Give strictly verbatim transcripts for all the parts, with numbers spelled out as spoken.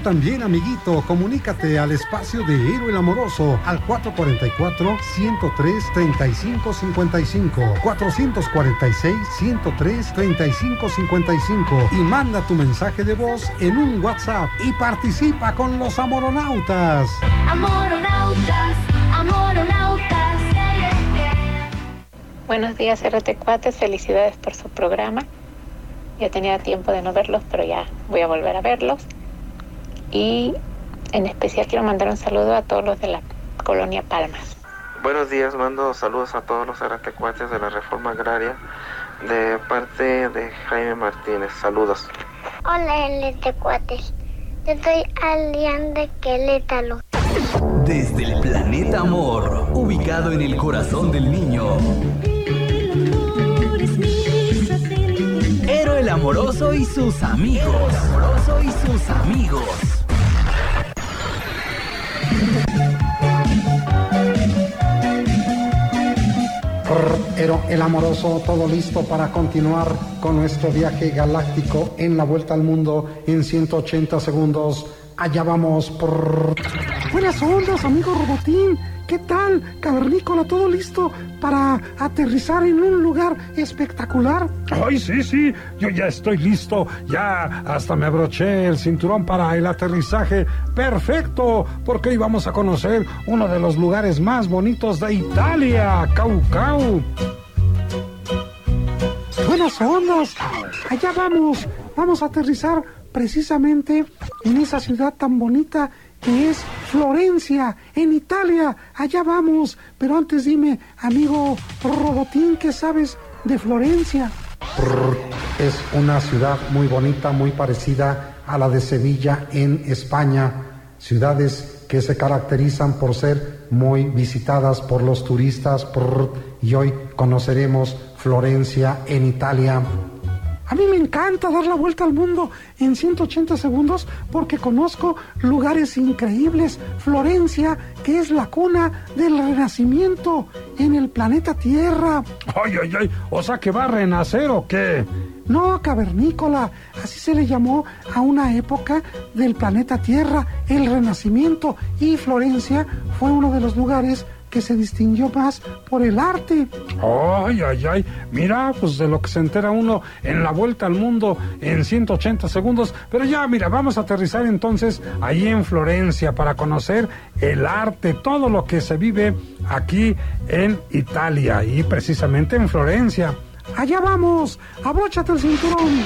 también, amiguito, comunícate al espacio de Ero el Amoroso al cuatro cuatro cuatro, uno cero tres, tres cinco cinco cinco, cuatro cuatro seis, uno cero tres, tres cinco cinco cinco y manda tu mensaje de voz en un WhatsApp y participa con los amoronautas. Amoronautas, amoronautas. Buenos días, R T Cuates, felicidades por su programa. Ya tenía tiempo de no verlos, pero ya voy a volver a verlos. Y en especial quiero mandar un saludo a todos los de la colonia Palmas. Buenos días, mando saludos a todos los aratecuates de la Reforma Agraria de parte de Jaime Martínez. Saludos. Hola, aratecuates. Yo soy Alian de Querétaro. Desde el planeta Amor, ubicado en el corazón del niño. Ero el Amoroso y sus amigos. Ero el Amoroso y sus amigos. Ero el Amoroso, todo listo para continuar con nuestro viaje galáctico en la vuelta al mundo en ciento ochenta segundos. Allá vamos. Por... Buenas ondas, amigo Robotín. ¿Qué tal? Cavernícola, todo listo para aterrizar en un lugar espectacular. Ay, sí, sí, yo ya estoy listo. Ya hasta me abroché el cinturón para el aterrizaje. Perfecto, porque hoy vamos a conocer uno de los lugares más bonitos de Italia, Caucau. Buenas ondas. Allá vamos. Vamos a aterrizar precisamente en esa ciudad tan bonita que es Florencia, en Italia. Allá vamos. Pero antes dime, amigo Robotín, ¿qué sabes de Florencia? Es una ciudad muy bonita, muy parecida a la de Sevilla en España. Ciudades que se caracterizan por ser muy visitadas por los turistas. Y hoy conoceremos Florencia en Italia. A mí me encanta dar la vuelta al mundo en ciento ochenta segundos porque conozco lugares increíbles. Florencia, que es la cuna del Renacimiento en el planeta Tierra. Ay, ay, ay, o sea que va a renacer ¿o qué? No, cavernícola, así se le llamó a una época del planeta Tierra, el Renacimiento, y Florencia fue uno de los lugares que se distinguió más por el arte. Ay, ay, ay, mira, pues de lo que se entera uno en la vuelta al mundo en ciento ochenta segundos, pero ya, mira, vamos a aterrizar entonces ahí en Florencia para conocer el arte, todo lo que se vive aquí en Italia y precisamente en Florencia. Allá vamos, abróchate el cinturón.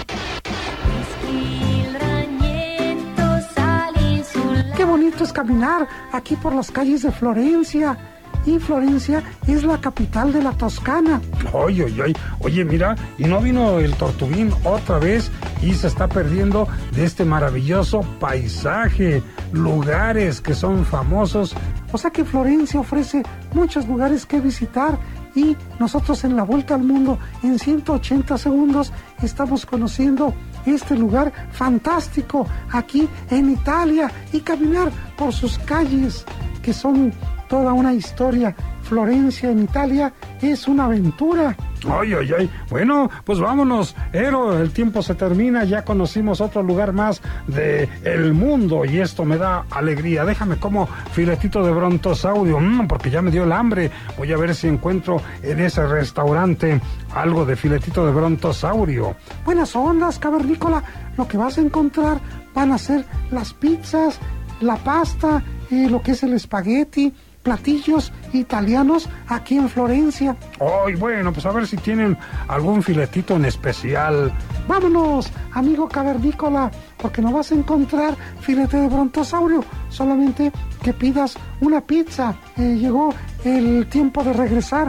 Qué bonito es caminar aquí por las calles de Florencia. Y Florencia es la capital de la Toscana. Ay, ay, ay. Oye, mira, y no vino el Tortuguín otra vez y se está perdiendo de este maravilloso paisaje, lugares que son famosos. O sea que Florencia ofrece muchos lugares que visitar y nosotros en la vuelta al mundo en ciento ochenta segundos estamos conociendo este lugar fantástico aquí en Italia y caminar por sus calles que son toda una historia. Florencia en Italia es una aventura. Ay, ay, ay. Bueno, pues vámonos, Ero, el tiempo se termina, ya conocimos otro lugar más de el mundo y esto me da alegría. Déjame como filetito de brontosaurio, mmm, porque ya me dio el hambre. Voy a ver si encuentro en ese restaurante algo de filetito de brontosaurio. Buenas ondas, cavernícola. Lo que vas a encontrar van a ser las pizzas, la pasta, eh, lo que es el espagueti, platillos italianos aquí en Florencia. Ay, bueno, pues a ver si tienen algún filetito en especial. Vámonos, amigo cavernícola, porque no vas a encontrar filete de brontosaurio, solamente que pidas una pizza. Eh, llegó el tiempo de regresar